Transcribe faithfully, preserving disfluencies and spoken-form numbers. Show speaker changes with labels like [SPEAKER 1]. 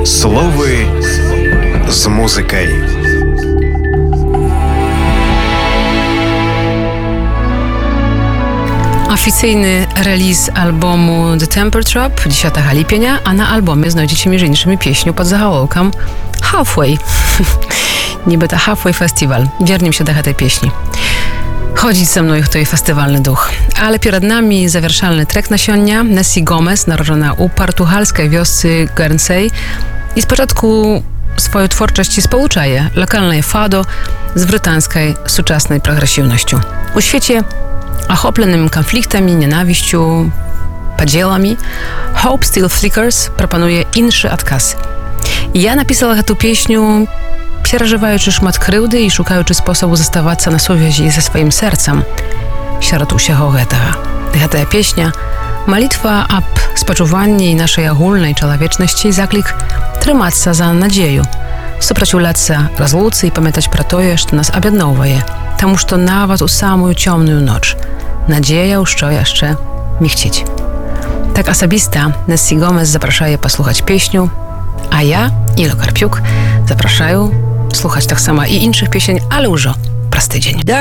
[SPEAKER 1] Словы з музыкай.
[SPEAKER 2] Oficyjny release albumu The Temper Trap dziesiątego lipca, a na albumie znajdziecie między innymi pieśnię pod zahałołkiem Halfway. Niby to Halfway Festival. Wiernie się do tej pieśni. Chodzić ze mną to jest festiwalny duch. Ale przed nami zawerszalny trek na sionia. Nessie Gomez, narodzona u portugalskiej wioscy Guernsey i z początku swoją twórczość spouczaje lokalnej fado z brytyjskiej współczesnej progresywnością. U świecie ochopionym konfliktami, nienawiścią, podzielami, Hope Still Flickers proponuje inny odkaz. Ja napisała tę pieśnię, przeżywając szmat krywdy i szukając sposobu zostawać na słowiazi ze swoim sercem. Wśród usiego tego. Ta pieśnia, malitwa ab spoczuwanie naszej ogólnej człowieczności i zaklik trzymać się za nadzieję, supraciuляć się rozluce i pamiętać pro to, że nas objednowuje, тому że nawet u samą ciemną noc nadzieja już co jeszcze mi chcieć. Tak osobista Nessie Gomez zapraszaje posłuchać pieśniu, a ja, Ilo Karpiuk, zapraszają słuchać tak samo i innych pieśni, ale już o prosty dzień.